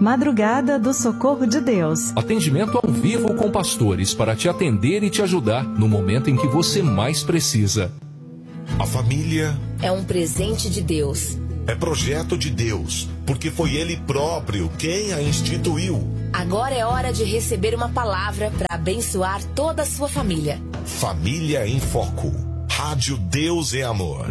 Madrugada do Socorro de Deus. Atendimento ao vivo com pastores para te atender e te ajudar no momento em que você mais precisa. A família é um presente de Deus. É projeto de Deus, porque foi Ele próprio quem a instituiu. Agora é hora de receber uma palavra para abençoar toda a sua família. Família em Foco. Rádio Deus é Amor.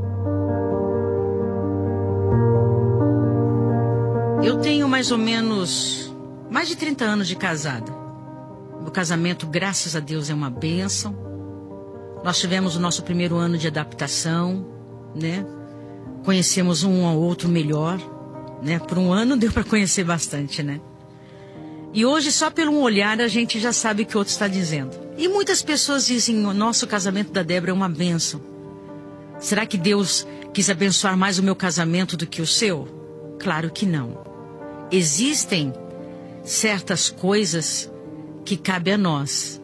Eu tenho mais ou menos mais de 30 anos de casada. Meu casamento, graças a Deus, é uma bênção. Nós tivemos o nosso primeiro ano de adaptação, né? Conhecemos um ao outro melhor, né? Por um ano deu para conhecer bastante, né? E hoje, só pelo um olhar, a gente já sabe o que o outro está dizendo. E muitas pessoas dizem, o nosso casamento da Débora é uma bênção. Será que Deus quis abençoar mais o meu casamento do que o seu? Claro que não. Existem certas coisas que cabe a nós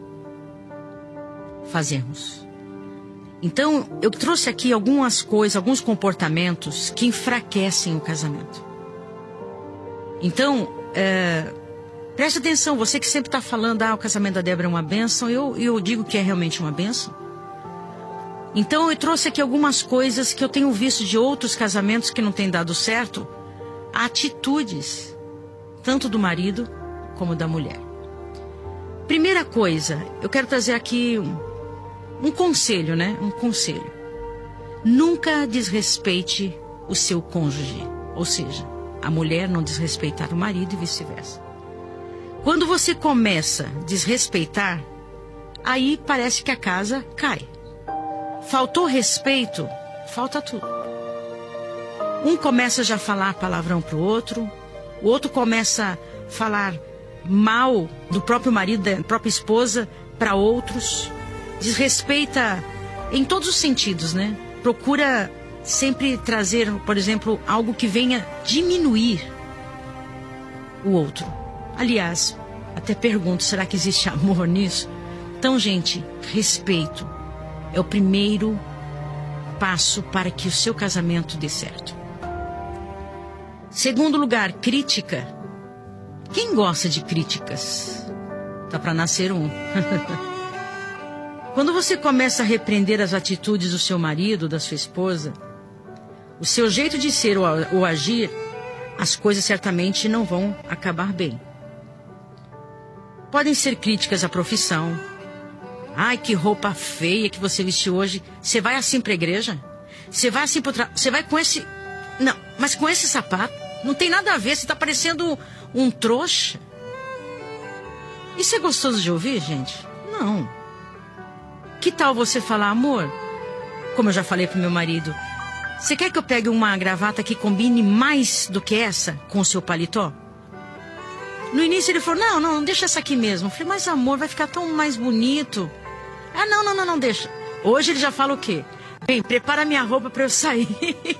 fazermos. Então, eu trouxe aqui algumas coisas, alguns comportamentos que enfraquecem o casamento. Então, preste atenção, você que sempre está falando, o casamento da Débora é uma bênção, eu digo que é realmente uma bênção. Então, eu trouxe aqui algumas coisas que eu tenho visto de outros casamentos que não têm dado certo, atitudes, tanto do marido como da mulher. Primeira coisa, eu quero trazer aqui um conselho, né? Um conselho. Nunca desrespeite o seu cônjuge. Ou seja, a mulher não desrespeitar o marido e vice-versa. Quando você começa a desrespeitar, aí parece que a casa cai. Faltou respeito, falta tudo. Um começa já a falar palavrão pro outro, o outro começa a falar mal do próprio marido, da própria esposa para outros. Desrespeita em todos os sentidos, né? Procura sempre trazer, por exemplo, algo que venha diminuir o outro. Aliás, até pergunto, será que existe amor nisso? Então, gente, respeito é o primeiro passo para que o seu casamento dê certo. Segundo lugar, crítica. Quem gosta de críticas? Tá para nascer um. Quando você começa a repreender as atitudes do seu marido, da sua esposa, o seu jeito de ser ou agir, as coisas certamente não vão acabar bem. Podem ser críticas à profissão. Ai, que roupa feia que você vestiu hoje. Você vai assim para a igreja? Você vai assim para você vai com esse... Não, mas com esse sapato? Não tem nada a ver, você está parecendo um trouxa. Isso é gostoso de ouvir, gente? Não. Que tal você falar, amor, como eu já falei pro meu marido, você quer que eu pegue uma gravata que combine mais do que essa com o seu paletó? No início ele falou, não, deixa essa aqui mesmo. Eu falei, mas amor, vai ficar tão mais bonito. Não, deixa. Hoje ele já fala o quê? Bem, prepara minha roupa para eu sair.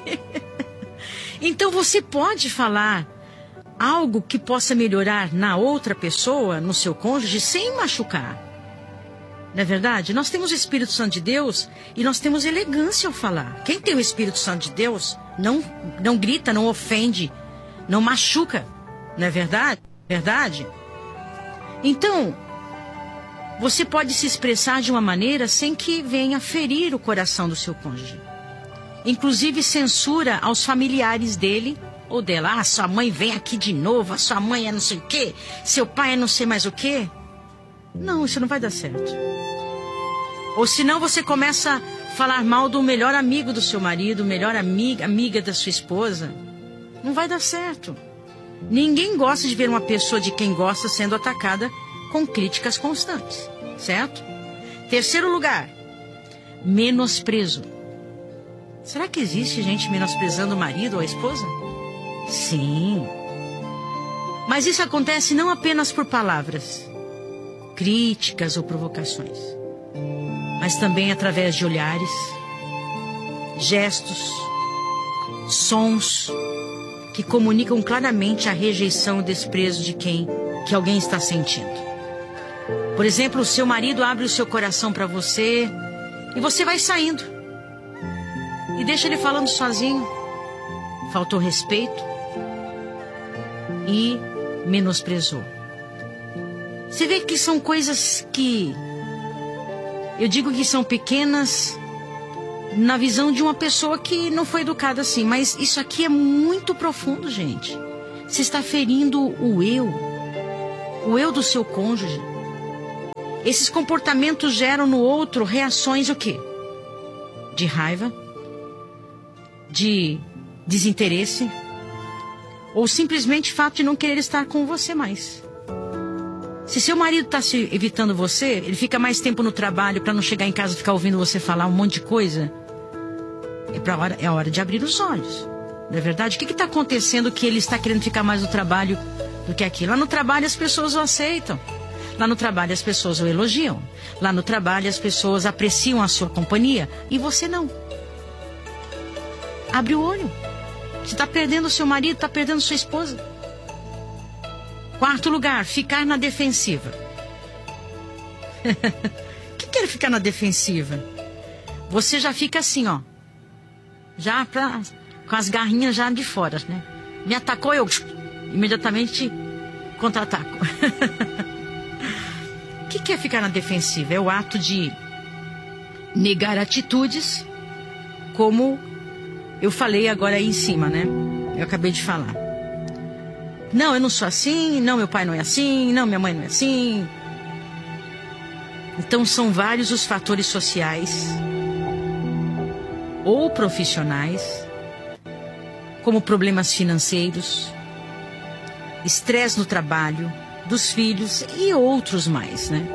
Então você pode falar algo que possa melhorar na outra pessoa, no seu cônjuge, sem machucar. Não é verdade? Nós temos o Espírito Santo de Deus e nós temos elegância ao falar. Quem tem o Espírito Santo de Deus não grita, não ofende, não machuca. Não é verdade? Verdade? Então, você pode se expressar de uma maneira sem que venha ferir o coração do seu cônjuge. Inclusive censura aos familiares dele ou dela. Sua mãe vem aqui de novo, a sua mãe é não sei o quê, seu pai é não sei mais o quê. Não, isso não vai dar certo. Ou senão você começa a falar mal do melhor amigo do seu marido, melhor amiga da sua esposa. Não vai dar certo. Ninguém gosta de ver uma pessoa de quem gosta sendo atacada com críticas constantes, certo? Terceiro lugar, menosprezo. Será que existe gente menosprezando o marido ou a esposa? Sim. Mas isso acontece não apenas por palavras, críticas ou provocações, mas também através de olhares, gestos, sons que comunicam claramente a rejeição e desprezo que alguém está sentindo. Por exemplo, o seu marido abre o seu coração para você e você vai saindo e deixa ele falando sozinho. Faltou respeito e menosprezou. Você vê que são coisas que eu digo que são pequenas na visão de uma pessoa que não foi educada assim, mas isso aqui é muito profundo, gente. Você está ferindo o eu do seu cônjuge. Esses comportamentos geram no outro reações o quê? De raiva, de desinteresse, ou simplesmente fato de não querer estar com você mais. Se seu marido está se evitando você, ele fica mais tempo no trabalho para não chegar em casa e ficar ouvindo você falar um monte de coisa, é a hora de abrir os olhos. Não é verdade? O que está acontecendo que ele está querendo ficar mais no trabalho do que aqui? Lá no trabalho as pessoas o aceitam. Lá no trabalho as pessoas o elogiam. Lá no trabalho as pessoas apreciam a sua companhia e você não. Abre o olho. Você está perdendo o seu marido, está perdendo sua esposa. Quarto lugar, ficar na defensiva. O que é ficar na defensiva? Você já fica assim, ó. Já com as garrinhas já de fora, né? Me atacou, eu imediatamente contra-ataco. O que é ficar na defensiva? É o ato de negar atitudes, como eu falei agora aí em cima, né? Eu acabei de falar. Não, eu não sou assim, não, meu pai não é assim, não, minha mãe não é assim. Então são vários os fatores sociais ou profissionais, como problemas financeiros, estresse no trabalho, dos filhos e outros mais, né?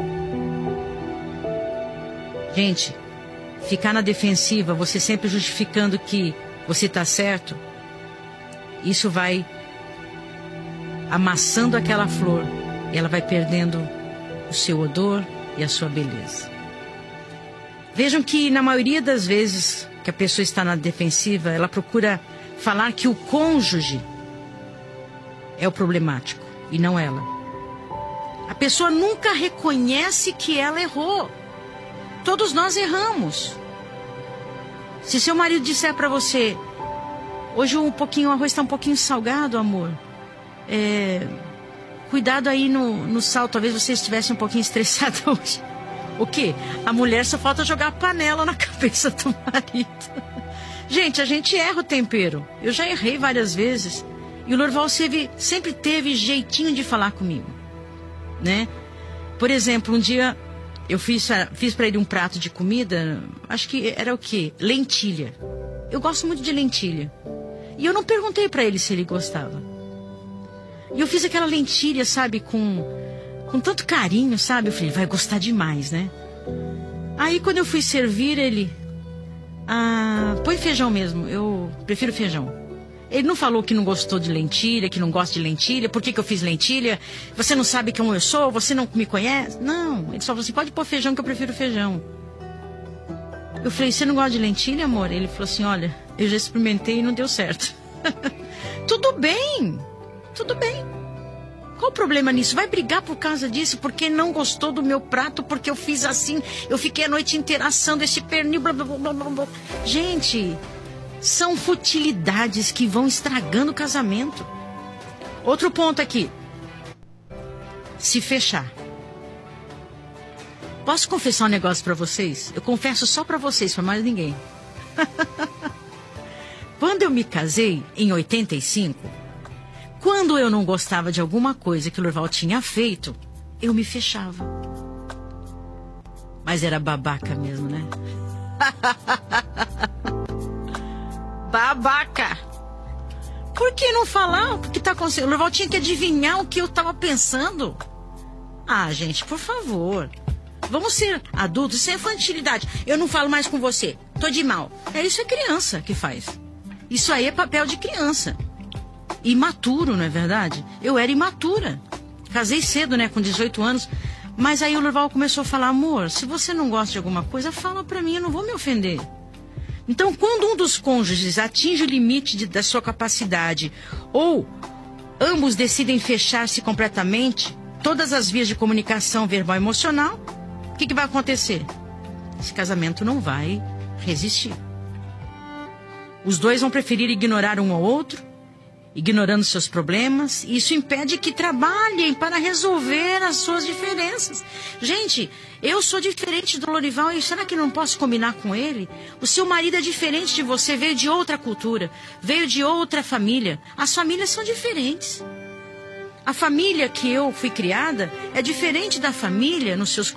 Gente, ficar na defensiva, você sempre justificando que você está certo, isso vai amassando aquela flor e ela vai perdendo o seu odor e a sua beleza. Vejam que na maioria das vezes que a pessoa está na defensiva, ela procura falar que o cônjuge é o problemático e não ela. A pessoa nunca reconhece que ela errou. Todos nós erramos. Se seu marido disser para você, hoje o arroz está um pouquinho salgado, amor. Cuidado aí no sal, talvez você estivesse um pouquinho estressada hoje. O quê? A mulher só falta jogar a panela na cabeça do marido. Gente, a gente erra o tempero. Eu já errei várias vezes. E o Lorival sempre teve jeitinho de falar comigo, né? Por exemplo, um dia eu fiz para ele um prato de comida, acho que era o quê? Lentilha. Eu gosto muito de lentilha. E eu não perguntei para ele se ele gostava. E eu fiz aquela lentilha, sabe, com tanto carinho, sabe? Eu falei, vai gostar demais, né? Aí quando eu fui servir, ele... põe feijão mesmo, eu prefiro feijão. Ele não falou que não gostou de lentilha, que não gosta de lentilha. Por que eu fiz lentilha? Você não sabe quem eu sou? Você não me conhece? Não, ele só falou assim, pode pôr feijão que eu prefiro feijão. Eu falei, você não gosta de lentilha, amor? Ele falou assim, olha, eu já experimentei e não deu certo. Tudo bem. Qual o problema nisso? Vai brigar por causa disso, porque não gostou do meu prato, porque eu fiz assim, eu fiquei a noite inteira assando esse pernil, blá, blá, blá, blá, blá. Gente, são futilidades que vão estragando o casamento. Outro ponto aqui. Se fechar. Posso confessar um negócio pra vocês? Eu confesso só pra vocês, pra mais ninguém. Quando eu me casei, em 85... quando eu não gostava de alguma coisa que o Lorival tinha feito, eu me fechava. Mas era babaca mesmo, né? Babaca! Por que não falar o que está acontecendo? O Lorival tinha que adivinhar o que eu estava pensando. Gente, por favor. Vamos ser adultos, sem infantilidade. Eu não falo mais com você. Tô de mal. Isso é criança que faz. Isso aí é papel de criança. Imaturo, não é verdade? Eu era imatura. Casei cedo, né? Com 18 anos. Mas aí o Lorival começou a falar, amor, se você não gosta de alguma coisa, fala pra mim, eu não vou me ofender. Então, quando um dos cônjuges atinge o limite da sua capacidade, ou ambos decidem fechar-se completamente, todas as vias de comunicação verbal e emocional, o que vai acontecer? Esse casamento não vai resistir. Os dois vão preferir ignorar um ao outro ignorando seus problemas. Isso impede que trabalhem para resolver as suas diferenças. Gente, eu sou diferente do Lorival e será que não posso combinar com ele? O seu marido é diferente de você, veio de outra cultura, veio de outra família. As famílias são diferentes. A família que eu fui criada é diferente da família nos seus